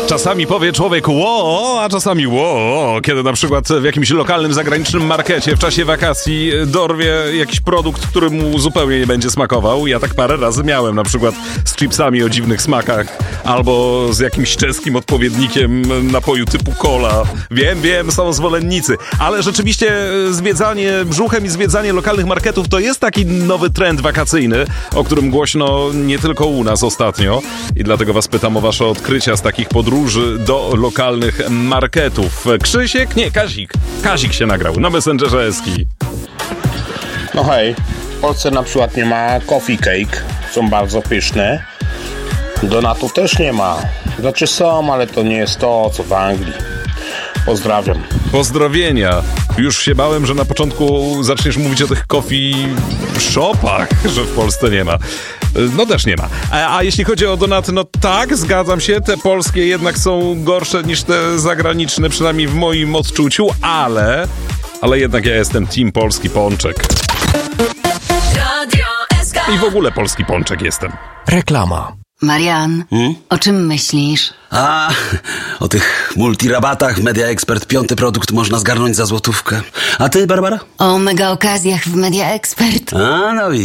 Czasami powie człowiek ło, a czasami ło, kiedy na przykład w jakimś lokalnym, zagranicznym markecie w czasie wakacji dorwie jakiś produkt, który mu zupełnie nie będzie smakował. Ja tak parę razy miałem, na przykład z chipsami o dziwnych smakach, albo z jakimś czeskim odpowiednikiem napoju typu cola. Wiem, są zwolennicy, ale rzeczywiście zwiedzanie brzuchem i zwiedzanie lokalnych marketów to jest taki nowy trend wakacyjny, o którym głośno nie tylko u nas ostatnio i dlatego was pytam o wasze odkrycia z takich podróży do lokalnych marketów. Krzysiek? Nie, Kazik. Kazik się nagrał na Messengerze Eski. No hej, w Polsce na przykład nie ma coffee cake, są bardzo pyszne. Donatów też nie ma. Znaczy są, ale to nie jest to, co w Anglii. Pozdrawiam. Pozdrowienia. Już się bałem, że na początku zaczniesz mówić o tych coffee shopach, że w Polsce nie ma. No też nie ma. A jeśli chodzi o donaty, no tak, zgadzam się, te polskie jednak są gorsze niż te zagraniczne, przynajmniej w moim odczuciu, ale jednak ja jestem team polski pączek. I w ogóle polski pączek jestem. Reklama. Marian, o czym myślisz? O tych multirabatach Media Expert 5. produkt można zgarnąć za złotówkę. A ty, Barbara? O mega okazjach w Media Expert. No widzisz.